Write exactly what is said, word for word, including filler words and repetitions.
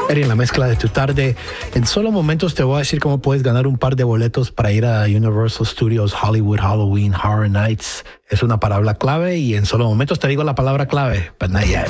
En la mezcla de tu tarde. En solo momentos te voy a decir cómo puedes ganar un par de boletos para ir a Universal Studios Hollywood Halloween Horror Nights. Es una palabra clave y en solo momentos te digo la palabra clave. But not yet.